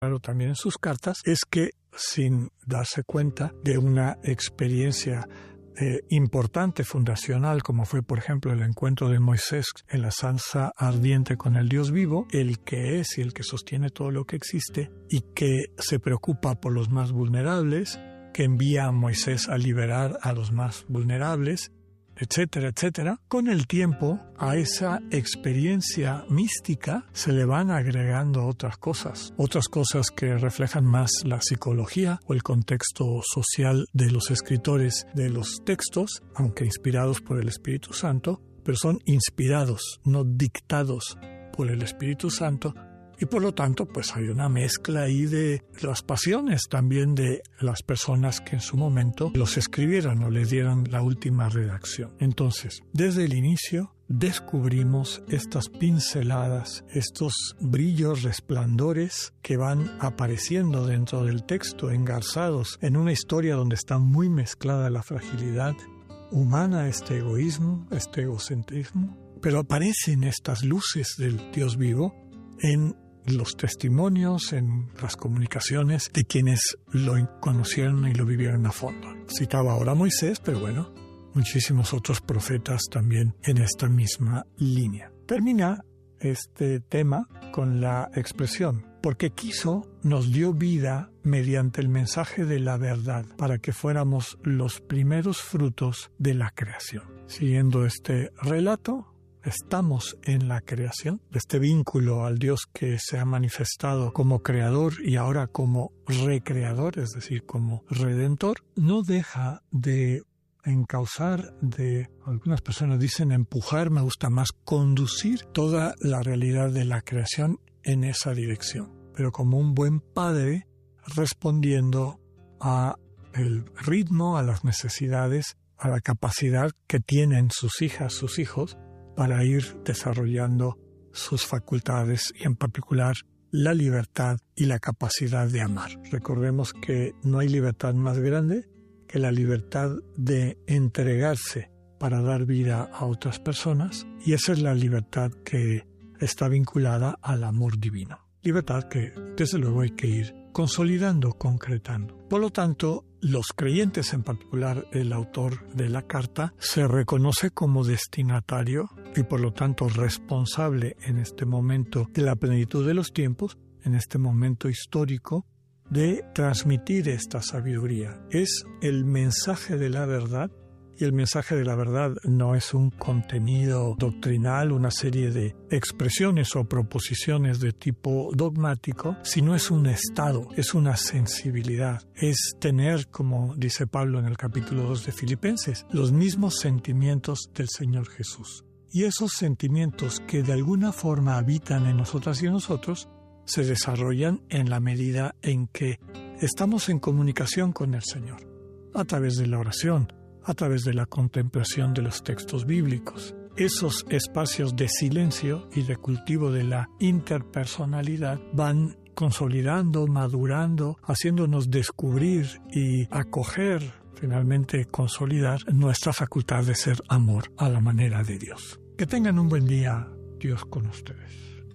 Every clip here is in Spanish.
claro también en sus cartas, es que sin darse cuenta de una experiencia importante, fundacional, como fue, por ejemplo, el encuentro de Moisés en la zarza ardiente con el Dios vivo, el que es y el que sostiene todo lo que existe y que se preocupa por los más vulnerables, que envía a Moisés a liberar a los más vulnerables, etcétera, etcétera. Con el tiempo, a esa experiencia mística se le van agregando otras cosas que reflejan más la psicología o el contexto social de los escritores de los textos, aunque inspirados por el Espíritu Santo, pero son inspirados, no dictados por el Espíritu Santo. Y por lo tanto, pues hay una mezcla ahí de las pasiones también de las personas que en su momento los escribieron o les dieron la última redacción. Entonces, desde el inicio descubrimos estas pinceladas, estos brillos, resplandores que van apareciendo dentro del texto, engarzados en una historia donde está muy mezclada la fragilidad humana, este egoísmo, este egocentrismo. Pero aparecen estas luces del Dios vivo en los testimonios, en las comunicaciones de quienes lo conocieron y lo vivieron a fondo. Citaba ahora a Moisés, pero bueno, muchísimos otros profetas también en esta misma línea. Termina este tema con la expresión, porque quiso, nos dio vida mediante el mensaje de la verdad, para que fuéramos los primeros frutos de la creación. Siguiendo este relato, estamos en la creación, este vínculo al Dios que se ha manifestado como creador y ahora como recreador, es decir, como redentor, no deja de encauzar, algunas personas dicen empujar, me gusta más conducir toda la realidad de la creación en esa dirección, pero como un buen padre respondiendo a el ritmo, a las necesidades, a la capacidad que tienen sus hijas, sus hijos, para ir desarrollando sus facultades y en particular la libertad y la capacidad de amar. Recordemos que no hay libertad más grande que la libertad de entregarse para dar vida a otras personas, y esa es la libertad que está vinculada al amor divino. Libertad que desde luego hay que ir consolidando, concretando. Por lo tanto, los creyentes, en particular el autor de la carta, se reconoce como destinatario y por lo tanto responsable en este momento de la plenitud de los tiempos, en este momento histórico, de transmitir esta sabiduría. Es el mensaje de la verdad, y el mensaje de la verdad no es un contenido doctrinal, una serie de expresiones o proposiciones de tipo dogmático, sino es un estado, es una sensibilidad, es tener, como dice Pablo en el capítulo 2 de Filipenses, los mismos sentimientos del Señor Jesús. Y esos sentimientos que de alguna forma habitan en nosotras y en nosotros se desarrollan en la medida en que estamos en comunicación con el Señor, a través de la oración, a través de la contemplación de los textos bíblicos. Esos espacios de silencio y de cultivo de la interpersonalidad van consolidando, madurando, haciéndonos descubrir y acoger, finalmente consolidar nuestra facultad de ser amor a la manera de Dios. Que tengan un buen día, Dios con ustedes.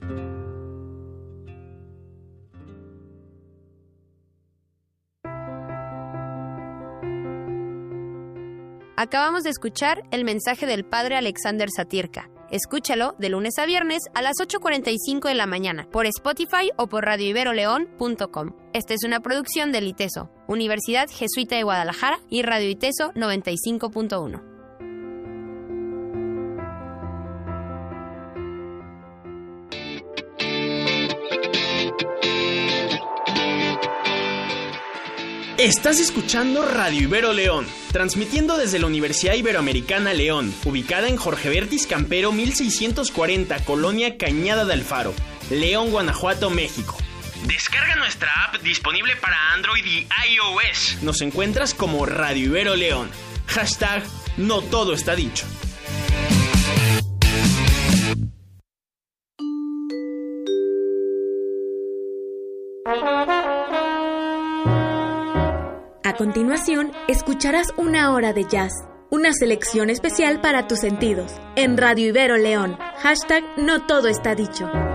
Acabamos de escuchar el mensaje del Padre Alexander Satirka. Escúchalo de lunes a viernes a las 8:45 de la mañana por Spotify o por radioiberoleón.com. Esta es una producción del ITESO, Universidad Jesuita de Guadalajara, y Radio ITESO 95.1. Estás escuchando Radio Ibero León, transmitiendo desde la Universidad Iberoamericana León, ubicada en Jorge Bertis Campero 1640, Colonia Cañada de Alfaro, León, Guanajuato, México. Descarga nuestra app disponible para Android y iOS. Nos encuentras como Radio Ibero León. Hashtag no todo está dicho. A continuación, escucharás una hora de jazz, una selección especial para tus sentidos, en Radio Ibero León. Hashtag no todo está dicho.